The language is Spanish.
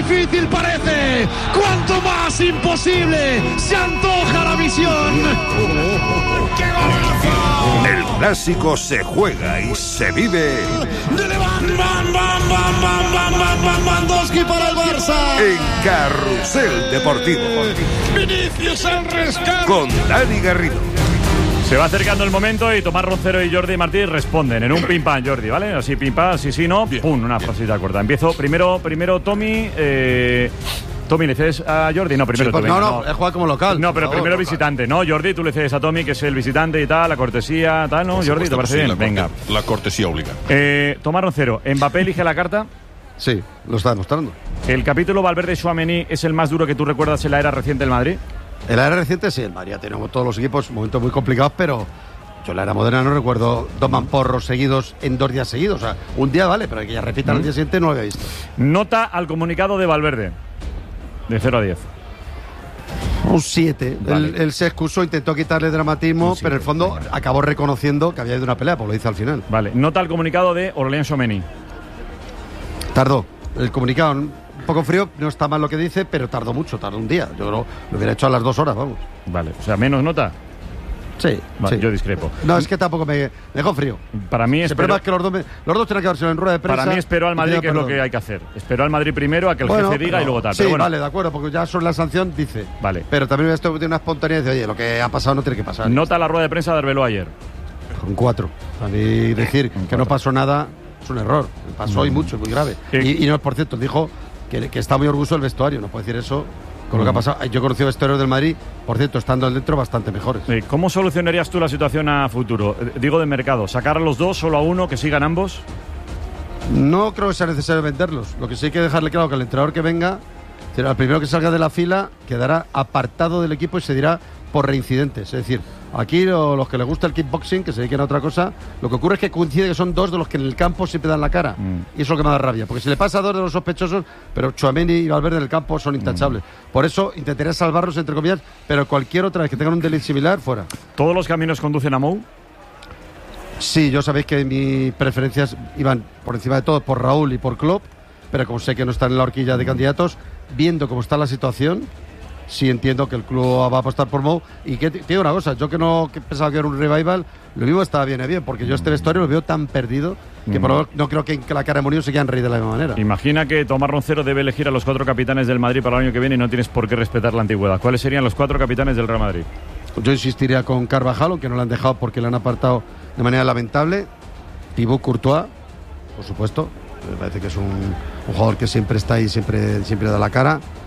difícil parece, cuanto más imposible se antoja la visión. ¡Qué golazo! El clásico se juega y se vive. De Lewandowski para el Barça. En Carrusel Deportivo. Vinicius al rescate. Con Dani Garrido. Se va acercando el momento y Tomás Roncero y Jordi Martí responden en un pim pam, Jordi, ¿vale? Así pim pam, sí, no, pum, una frasita corta. Empiezo primero Tommy. Tommy, ¿le cedes a Jordi? No, primero sí, pues Tommy. No, él juega como local. No, pero primero visitante, ¿no? Jordi, tú le cedes a Tommy, que es el visitante y tal, la cortesía, tal, ¿no? Jordi, ¿te parece bien? Venga. La cortesía obliga. Tomás Roncero, ¿Mbappé elige la carta? Sí, lo está demostrando. ¿El capítulo Valverde-Tchouaméni es el más duro que tú recuerdas en la era reciente del Madrid? En la era reciente sí, el Madrid ha tenido todos los equipos momentos muy complicados, pero yo en la era moderna no recuerdo dos mamporros seguidos en 2 días seguidos. O sea, un día vale, pero que ya repitan al día siguiente no lo había visto. Nota al comunicado de Valverde, de 0 a 10. Un 7. Vale. Él se excusó, intentó quitarle dramatismo, pero en el fondo acabó reconociendo que había ido una pelea, pues lo dice al final. Vale, nota al comunicado de Aurélien Tchouaméni. Tardó. El comunicado un poco frío, no está mal lo que dice, pero tardó mucho, tardó un día. Yo lo hubiera hecho a las 2 horas, vamos. Vale, o sea, menos nota. Sí, vale, sí. Yo discrepo. No, es que tampoco me dejó frío. Para mí es que los dos tienen que haberse en rueda de prensa. Para mí esperó al Madrid, que es lo que hay que hacer. Esperó al Madrid primero a que el jefe diga y luego tal. Sí, pero bueno. Vale, de acuerdo, porque ya sobre la sanción dice. Vale. Pero también esto tiene una espontaneidad de, oye, lo que ha pasado no tiene que pasar. Nota la rueda de prensa de Arbeloa ayer. Con 4. A mí decir que no pasó nada es un error. Pasó y mucho, muy grave. Y no, por cierto, dijo que está muy orgulloso del vestuario. No puede decir eso con lo que ha pasado. Yo he conocido vestuarios del Madrid, por cierto, estando dentro, bastante mejores. ¿Cómo solucionarías tú la situación a futuro? Digo de mercado, ¿sacar a los dos, solo a uno, que sigan ambos? No creo que sea necesario venderlos. Lo que sí hay que dejarle claro que el entrenador que venga, al primero que salga de la fila, quedará apartado del equipo y se dirá por reincidentes. Es decir, aquí los que les gusta el kickboxing, que se dediquen a otra cosa, lo que ocurre es que coincide que son 2 de los que en el campo siempre dan la cara. Y eso es lo que me da rabia, porque si le pasa a 2 de los sospechosos, pero Tchouaméni y Valverde en el campo son intachables. Por eso intentaré salvarlos, entre comillas, pero cualquier otra vez que tengan un delito similar, fuera. ¿Todos los caminos conducen a Mou? Sí, yo sabéis que mis preferencias iban por encima de todo por Raúl y por Klopp, pero como sé que no están en la horquilla de candidatos, viendo cómo está la situación, sí entiendo que el club va a apostar por Mou. Y que te digo una cosa, yo que pensaba que era un revival, lo mismo estaba bien, porque yo este vestuario lo veo tan perdido que no creo que la cara de Mourinho se quieran reír de la misma manera. Imagina que Tomás Roncero debe elegir a los 4 capitanes del Madrid para el año que viene y no tienes por qué respetar la antigüedad. ¿Cuáles serían los 4 capitanes del Real Madrid? Yo insistiría con Carvajal, aunque no lo han dejado porque le han apartado de manera lamentable. Thibaut Courtois, por supuesto, me parece que es un jugador que siempre está ahí, siempre da la cara.